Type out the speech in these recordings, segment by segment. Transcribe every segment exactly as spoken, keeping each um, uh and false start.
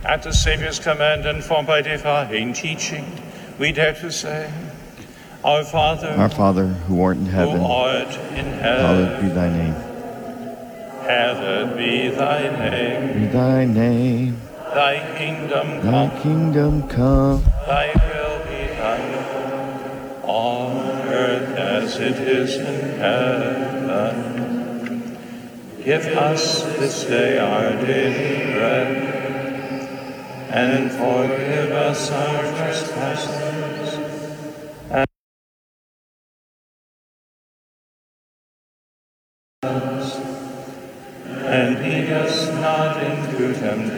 At the Saviour's command, informed by divine teaching, we dare to say, Our Father, Our Father, who art in heaven, who art in hallowed heaven, be thy name. hallowed be thy name. Be thy name, Thy kingdom thy come, kingdom come, thy will be done, on earth as it is in heaven. Give us this day our daily bread, and forgive us our trespasses, and and lead us not into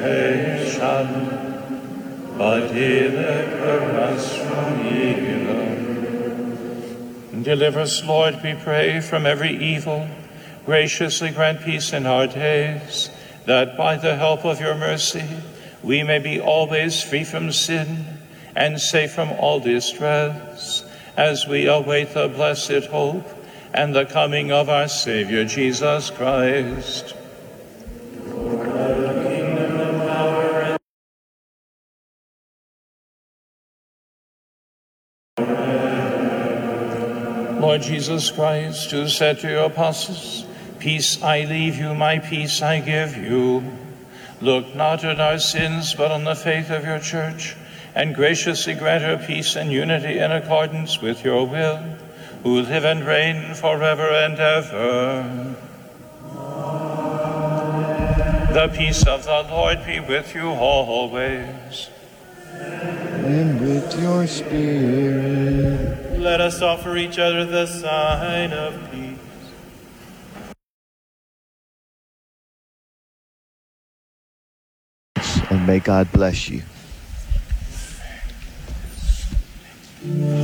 temptation, but deliver us from evil. Deliver us, Lord, we pray, from every evil. Graciously grant peace in our days, that by the help of your mercy we may be always free from sin and safe from all distress, as we await the blessed hope and the coming of our Savior, Jesus Christ. Lord Jesus Christ, who said to your apostles, Peace I leave you, my peace I give you. Look not at our sins, but on the faith of your church, and graciously grant her peace and unity in accordance with your will, who live and reign forever and ever. Amen. The peace of the Lord be with you always. and with your spirit. Let us offer each other the sign of peace. And may God bless you.